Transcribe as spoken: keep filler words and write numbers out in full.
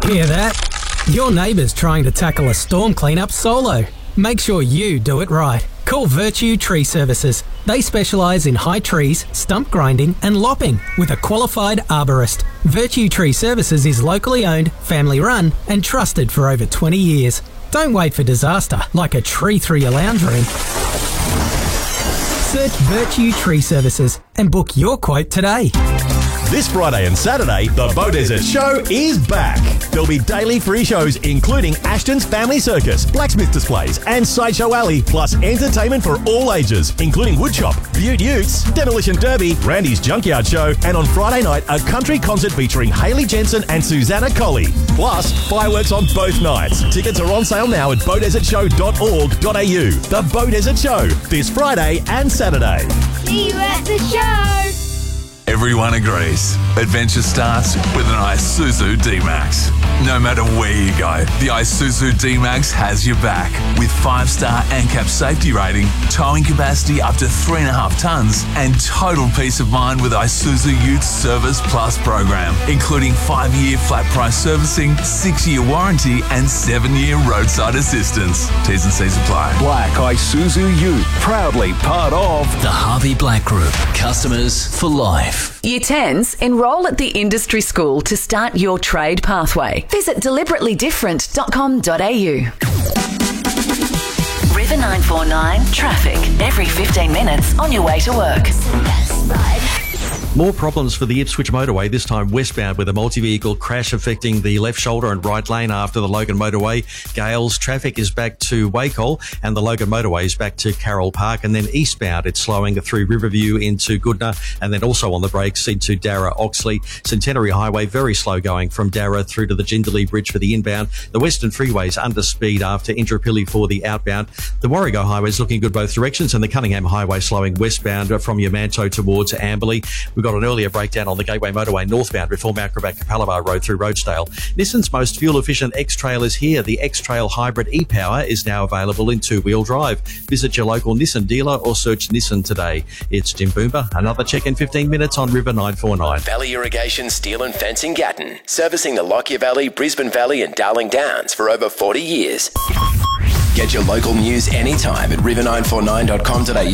Hear that? Your neighbour's trying to tackle a storm cleanup solo. Make sure you do it right. Call Virtue Tree Services. They specialise in high trees, stump grinding and lopping with a qualified arborist. Virtue Tree Services is locally owned, family run and trusted for over twenty years. Don't wait for disaster like a tree through your lounge room. Search Virtue Tree Services and book your quote today. This Friday and Saturday, the Bow Desert Show is back. There'll be daily free shows including Ashton's Family Circus, blacksmith displays and Sideshow Alley, plus entertainment for all ages, including woodshop, Butte Utes, Demolition Derby, Randy's Junkyard Show, and on Friday night, a country concert featuring Hayley Jensen and Susanna Colley. Plus, fireworks on both nights. Tickets are on sale now at bow desert show dot org dot a u. The Bow Desert Show, this Friday and Saturday. See you at the show! Everyone agrees. Adventure starts with an Isuzu D-Max. No matter where you go, the Isuzu D-Max has your back. With five-star ANCAP safety rating, towing capacity up to three and a half tonnes, and total peace of mind with Isuzu Youth Service Plus program, including five-year flat price servicing, six-year warranty, and seven-year roadside assistance. T's and C's apply. Black Isuzu Youth, proudly part of the Harvey Black Group. Customers for life. Year tens, enrol at the industry school to start your trade pathway. Visit deliberately different dot com dot a u. River nine four nine traffic every fifteen minutes on your way to work. More problems for the Ipswich motorway, this time westbound, with a multi-vehicle crash affecting the left shoulder and right lane after the Logan motorway. Gales, traffic is back to Wacol and the Logan motorway is back to Carroll Park, and then eastbound it's slowing through Riverview into Goodna and then also on the brakes into Darra Oxley. Centenary Highway very slow going from Darra through to the Jindalee Bridge for the inbound. The Western Freeway's under speed after Indooroopilly for the outbound. The Warrego Highway is looking good both directions, and the Cunningham Highway slowing westbound from Yamanto towards Amberley. We've got an earlier breakdown on the Gateway motorway northbound before Mount Gravatt Capalaba Road through Roachdale. Nissan's most fuel-efficient X-Trail is here. The X-Trail Hybrid e-Power is now available in two-wheel drive. Visit your local Nissan dealer or search Nissan today. It's Jim Boomba. Another check in fifteen minutes on River nine four nine. Valley Irrigation Steel and Fencing Gatton, servicing the Lockyer Valley, Brisbane Valley and Darling Downs for over forty years. Get your local news anytime at river nine four nine dot com dot a u.